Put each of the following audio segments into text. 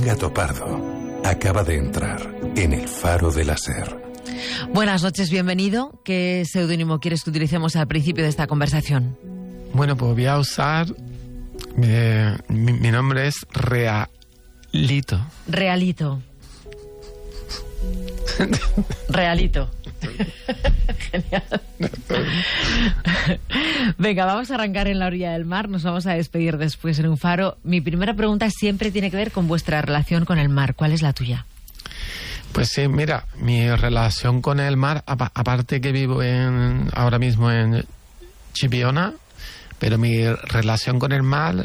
Gato Pardo acaba de entrar en el Faro de la SER. Buenas noches, bienvenido. ¿Qué seudónimo quieres que utilicemos al principio de esta conversación? Bueno, pues voy a usar... Mi nombre es Realito. Realito. Realito. Genial. Venga, vamos a arrancar en la orilla del mar. Nos vamos a despedir después en un faro. Mi primera pregunta siempre tiene que ver con vuestra relación con el mar. ¿Cuál es la tuya? Pues sí, mira, mi relación con el mar, aparte que vivo ahora mismo en Chipiona, pero mi relación con el mar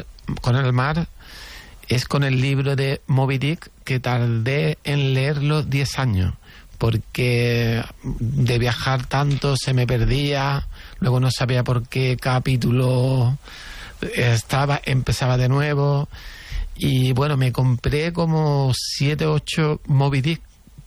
es con el libro de Moby Dick, que tardé en leerlo 10 años, porque de viajar tanto se me perdía, luego no sabía por qué capítulo empezaba de nuevo, y bueno, me compré como 7 o 8 Moby Dick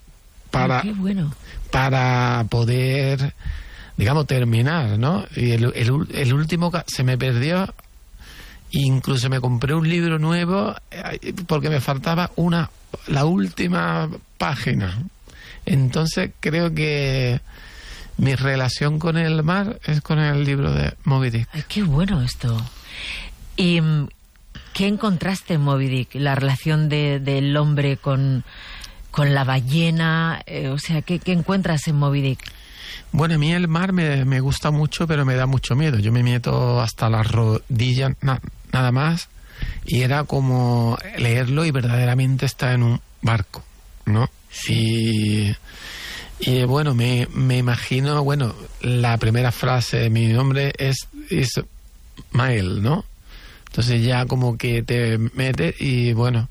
para poder, digamos, terminar, ¿no? Y el último se me perdió. Incluso me compré un libro nuevo porque me faltaba la última página. Entonces creo que mi relación con el mar es con el libro de Moby Dick. Ay, qué bueno esto. ¿Y qué encontraste en Moby Dick? La relación del hombre con la ballena, o sea, ¿qué encuentras en Moby Dick? Bueno, a mí el mar me gusta mucho, pero me da mucho miedo. Yo me meto hasta las rodillas, nada más, y era como leerlo y verdaderamente estar en un barco, ¿no? Sí. Y bueno, me imagino, bueno, la primera frase, mi nombre es Ismael, ¿no? Entonces ya como que te metes y bueno...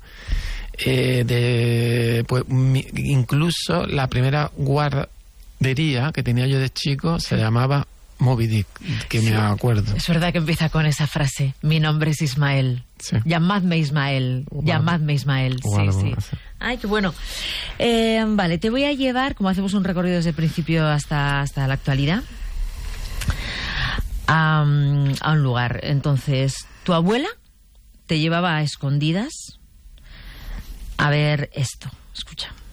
pues incluso la primera guardería que tenía yo de chico se llamaba Moby Dick, que me acuerdo. Es verdad que empieza con esa frase: mi nombre es Ismael. Sí. Llamadme Ismael. Llamadme Ismael. Sí. Ay, qué bueno. Vale, te voy a llevar, como hacemos un recorrido desde el principio hasta la actualidad, a un lugar. Entonces, tu abuela te llevaba a escondidas a ver esto. Escucha.